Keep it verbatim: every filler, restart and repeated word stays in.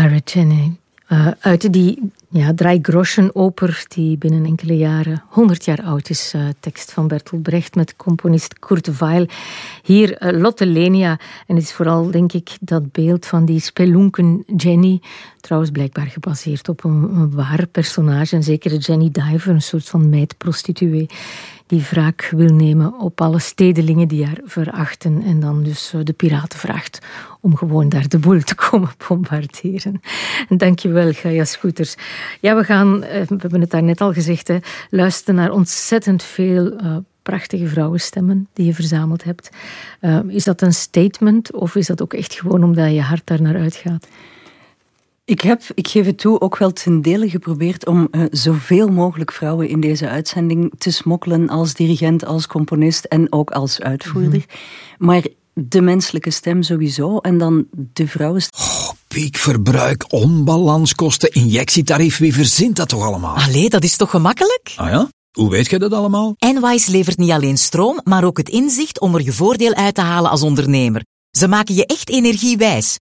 Sarah Jenny. Uh, uit die ja, Drei-Groschen-oper die binnen enkele jaren honderd jaar oud is. Uh, tekst van Bertolt Brecht met componist Kurt Weill. Hier uh, Lotte Lenia. En het is vooral, denk ik, dat beeld van die spelunken Jenny. Trouwens blijkbaar gebaseerd op een, een waar personage. Een zekere Jenny Diver, een soort van meid-prostituee. Die wraak wil nemen op alle stedelingen die haar verachten. En dan dus de piraten vraagt om gewoon daar de boel te komen bombarderen. Dankjewel, Gaia Scooters. Ja, we gaan, we hebben het daarnet al gezegd, hè, luisteren naar ontzettend veel uh, prachtige vrouwenstemmen die je verzameld hebt. Uh, is dat een statement of is dat ook echt gewoon omdat je hart daar naar uitgaat? Ik heb, ik geef het toe, ook wel ten dele geprobeerd om uh, zoveel mogelijk vrouwen in deze uitzending te smokkelen als dirigent, als componist en ook als uitvoerder. Mm-hmm. Maar de menselijke stem sowieso en dan de vrouwenstem. Oh, piekverbruik, onbalanskosten, injectietarief, wie verzint dat toch allemaal? Allee, dat is toch gemakkelijk? Ah ja? Hoe weet jij dat allemaal? Enwise levert niet alleen stroom, maar ook het inzicht om er je voordeel uit te halen als ondernemer. Ze maken je echt energiewijs.